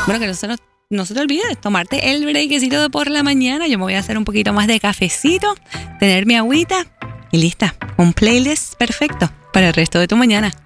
Bueno, que no se te olvide tomarte el breakcito de por la mañana. Yo me voy a hacer un poquito más de cafecito, tener mi agüita y lista. Un playlist perfecto para el resto de tu mañana.